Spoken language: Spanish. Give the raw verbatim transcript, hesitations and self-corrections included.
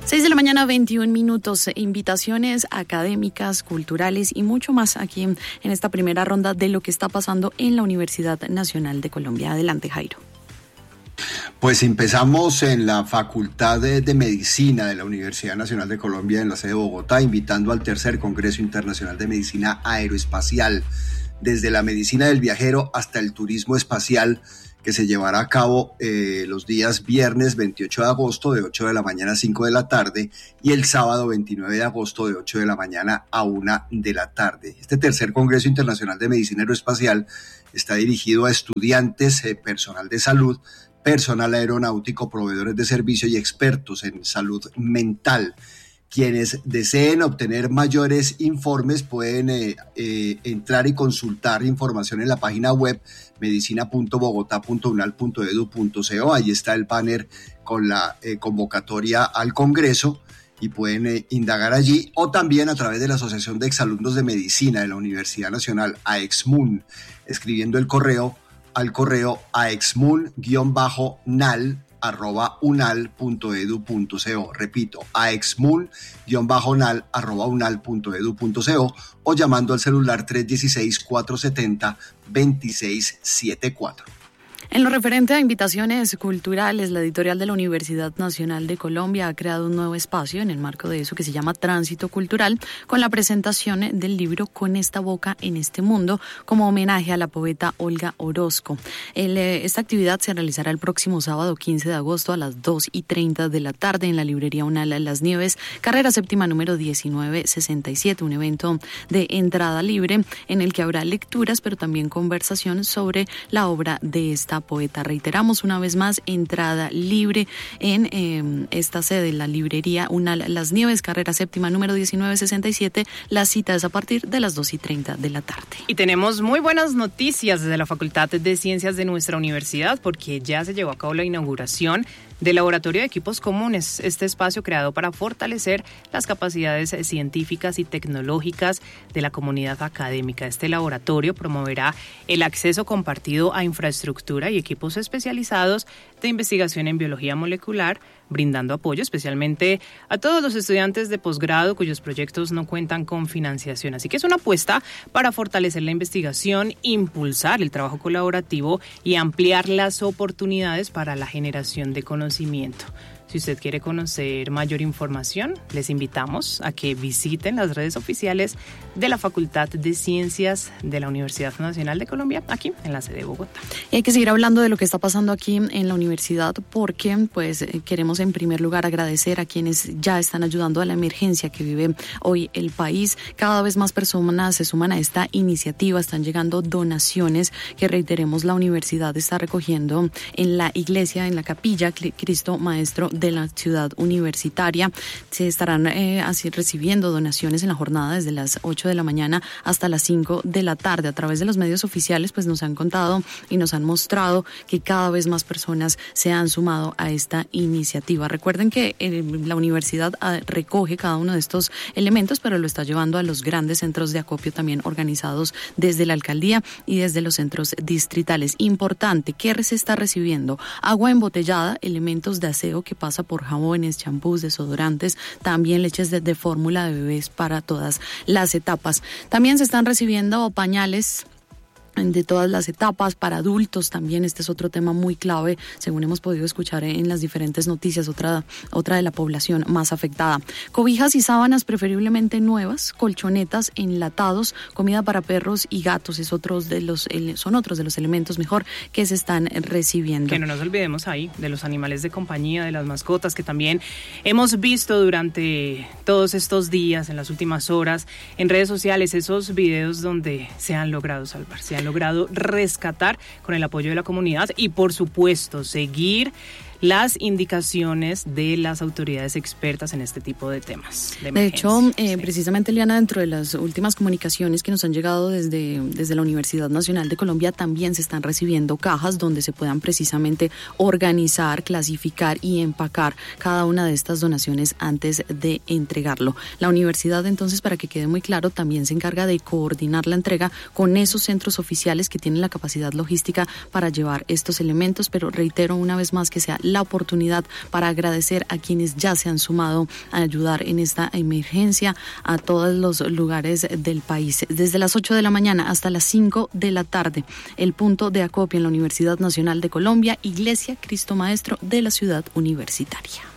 seis de la mañana, veintiún minutos, invitaciones académicas, culturales y mucho más aquí en esta primera ronda de lo que está pasando en la Universidad Nacional de Colombia. Adelante, Jairo. Pues empezamos en la Facultad de, de Medicina de la Universidad Nacional de Colombia en la sede de Bogotá, invitando al tercer Congreso Internacional de Medicina Aeroespacial, desde la medicina del viajero hasta el turismo espacial, que se llevará a cabo eh, los días viernes veintiocho de agosto de ocho de la mañana a cinco de la tarde y el sábado veintinueve de agosto de ocho de la mañana a una de la tarde. Este tercer Congreso Internacional de Medicina Aeroespacial está dirigido a estudiantes, eh, personal de salud, personal aeronáutico, proveedores de servicio y expertos en salud mental. Quienes deseen obtener mayores informes pueden eh, eh, entrar y consultar información en la página web medicina punto bogotá punto unal punto edu punto co. Ahí está el banner con la eh, convocatoria al Congreso y pueden eh, indagar allí, o también a través de la Asociación de Exalumnos de Medicina de la Universidad Nacional, AEXMUN, escribiendo el correo al correo aexmun-nal arroba unal punto edu punto co. Repito, aexmun-nal arroba unal punto edu punto co o llamando al celular tres uno seis, cuatro siete cero, dos seis siete cuatro. En lo referente a invitaciones culturales, la editorial de la Universidad Nacional de Colombia ha creado un nuevo espacio en el marco de eso que se llama Tránsito Cultural, con la presentación del libro Con esta boca en este mundo, como homenaje a la poeta Olga Orozco. El, esta actividad se realizará el próximo sábado quince de agosto a las dos y treinta de la tarde en la librería Unal Las Nieves, carrera séptima número diecinueve sesenta y siete, un evento de entrada libre en el que habrá lecturas, pero también conversación sobre la obra de esta poeta. Reiteramos una vez más, entrada libre en eh, esta sede, la librería Unal Las Nieves, carrera séptima número diecinueve sesenta y siete. La cita es a partir de las dos y treinta de la tarde. Y tenemos muy buenas noticias desde la Facultad de Ciencias de nuestra universidad, porque ya se llevó a cabo la inauguración del Laboratorio de Equipos Comunes, este espacio creado para fortalecer las capacidades científicas y tecnológicas de la comunidad académica. Este laboratorio promoverá el acceso compartido a infraestructura y equipos especializados de investigación en biología molecular, brindando apoyo especialmente a todos los estudiantes de posgrado cuyos proyectos no cuentan con financiación. Así que es una apuesta para fortalecer la investigación, impulsar el trabajo colaborativo y ampliar las oportunidades para la generación de conocimiento. Si usted quiere conocer mayor información, les invitamos a que visiten las redes oficiales de la Facultad de Ciencias de la Universidad Nacional de Colombia, aquí en la sede de Bogotá. Y hay que seguir hablando de lo que está pasando aquí en la universidad, porque pues queremos en primer lugar agradecer a quienes ya están ayudando a la emergencia que vive hoy el país. Cada vez más personas se suman a esta iniciativa, están llegando donaciones que, reiteremos, la universidad está recogiendo en la iglesia, en la capilla Cristo Maestro de la ciudad universitaria. Se estarán eh, así recibiendo donaciones en la jornada desde las ocho de la mañana hasta las cinco de la tarde. A través de los medios oficiales pues nos han contado y nos han mostrado que cada vez más personas se han sumado a esta iniciativa. Recuerden que eh, la universidad ah, recoge cada uno de estos elementos, pero lo está llevando a los grandes centros de acopio también organizados desde la alcaldía y desde los centros distritales. Importante, ¿qué se está recibiendo? Agua embotellada, elementos de aseo que pasa por jabones, champús, desodorantes, también leches de, de fórmula de bebés para todas las etapas. También se están recibiendo pañales de todas las etapas para adultos también. Este es otro tema muy clave, según hemos podido escuchar en las diferentes noticias, otra, otra de la población más afectada. Cobijas y sábanas preferiblemente nuevas, colchonetas, enlatados, comida para perros y gatos es otros de los, son otros de los elementos mejor que se están recibiendo. Que no nos olvidemos ahí de los animales de compañía, de las mascotas, que también hemos visto durante todos estos días, en las últimas horas, en redes sociales, esos videos donde se han logrado salvar, se han logrado rescatar con el apoyo de la comunidad y, por supuesto, seguir las indicaciones de las autoridades expertas en este tipo de temas. De, de hecho, eh, sí. precisamente, Liana, dentro de las últimas comunicaciones que nos han llegado desde, desde la Universidad Nacional de Colombia, también se están recibiendo cajas donde se puedan precisamente organizar, clasificar y empacar cada una de estas donaciones antes de entregarlo. La universidad, entonces, para que quede muy claro, también se encarga de coordinar la entrega con esos centros oficiales que tienen la capacidad logística para llevar estos elementos, pero reitero una vez más que sea la oportunidad para agradecer a quienes ya se han sumado a ayudar en esta emergencia a todos los lugares del país. Desde las ocho de la mañana hasta las cinco de la tarde, el punto de acopio en la Universidad Nacional de Colombia, Iglesia Cristo Maestro de la Ciudad Universitaria.